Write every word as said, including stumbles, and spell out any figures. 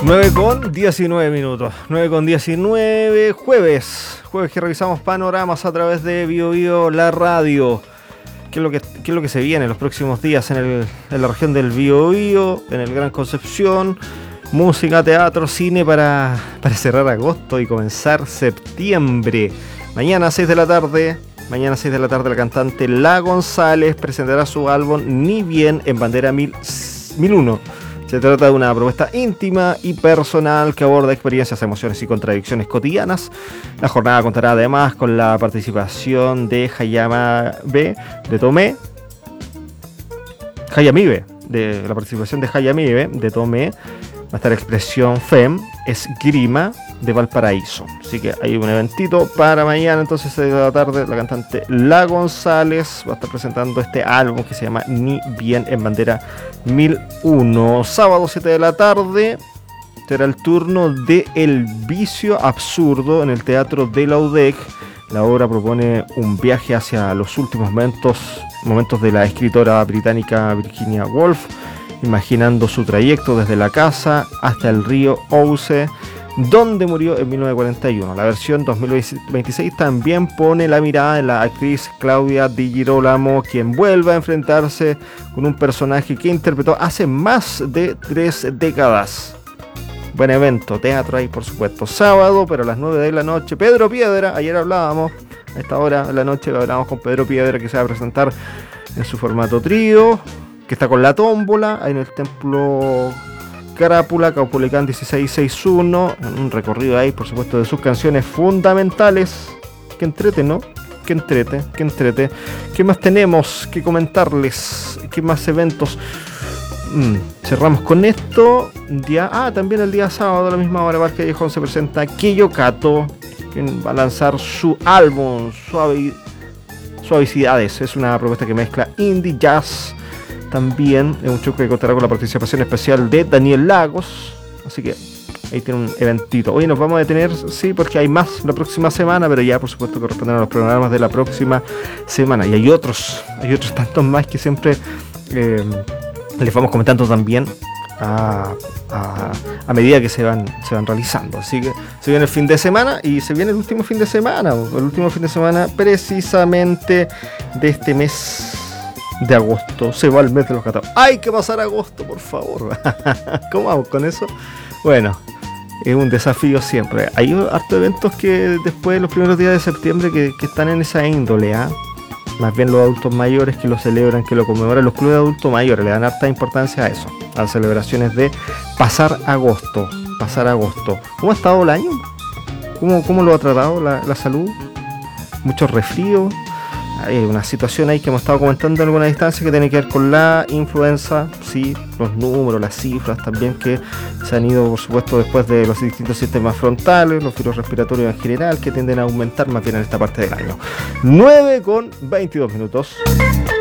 nueve con diecinueve minutos, nueve con diecinueve, jueves, jueves que revisamos panoramas a través de Bio Bio, la radio. ¿Qué es lo que, qué es lo que se viene en los próximos días en, el, en la región del Bio Bio, en el Gran Concepción? Música, teatro, cine para, para cerrar agosto y comenzar septiembre. Mañana a seis de la tarde, mañana a seis de la tarde la cantante La González presentará su álbum Ni Bien en Bandera mil uno. Se trata de una propuesta íntima y personal que aborda experiencias, emociones y contradicciones cotidianas. La jornada contará además con la participación de Hayama B, de Tomé, Hayamibe, de la participación de Hayamibe, de Tomé. Va a estar Expresión Fem, Esgrima de Valparaíso. Así que hay un eventito para mañana, entonces seis de la tarde. La cantante La González va a estar presentando este álbum que se llama Ni Bien en Bandera mil uno. Sábado siete de la tarde será el turno de El Vicio Absurdo en el Teatro de la U D E C. La obra propone un viaje hacia los últimos momentos, momentos de la escritora británica Virginia Woolf, imaginando su trayecto desde la casa hasta el río Ouse, donde murió en mil novecientos cuarenta y uno. La versión dos mil veintiséis también pone la mirada en la actriz Claudia Di Girolamo, quien vuelve a enfrentarse con un personaje que interpretó hace más de tres décadas. Buen evento, teatro ahí por supuesto. Sábado, pero a las nueve de la noche, Pedro Piedra, ayer hablábamos, a esta hora de la noche hablábamos con Pedro Piedra, que se va a presentar en su formato trío, que está con La Tómbola, en el Templo Crápula, Caupolicán dieciséis sesenta y uno, un recorrido ahí, por supuesto, de sus canciones fundamentales. Que entrete, ¿no? Que entrete, que entrete. ¿Qué más tenemos que comentarles? ¿Qué más eventos? Mm, cerramos con esto. Día, ah, también el día sábado a la misma hora, Parque Callejón, se presenta Keio Kato, quien va a lanzar su álbum Suavi, Suavicidades. Es una propuesta que mezcla indie, jazz. También es un show que contará con la participación especial de Daniel Lagos. Así que ahí tiene un eventito. Hoy nos vamos a detener, sí, porque hay más la próxima semana, pero ya por supuesto corresponden a los programas de la próxima semana. Y hay otros, hay otros tantos más que siempre eh, les vamos comentando también a, a, a medida que se van, se van realizando. Así que se viene el fin de semana y se viene el último fin de semana, el último fin de semana precisamente de este mes de agosto. Se va el mes de los catálogos. ¡Hay que pasar agosto, por favor! ¿Cómo vamos con eso? Bueno, es un desafío siempre. Hay hartos eventos que después de los primeros días de septiembre que, que están en esa índole, ¿eh? Más bien los adultos mayores que lo celebran, que lo conmemoran. Los clubes de adultos mayores le dan harta importancia a eso, a las celebraciones de pasar agosto. Pasar agosto. ¿Cómo ha estado el año? ¿Cómo, cómo lo ha tratado la, la salud? Mucho resfrío. Hay una situación ahí que hemos estado comentando en alguna distancia que tiene que ver con la influenza, sí, los números, las cifras también que se han ido, por supuesto, después de los distintos sistemas frontales, los virus respiratorios en general, que tienden a aumentar más bien en esta parte del año. nueve con veintidós minutos.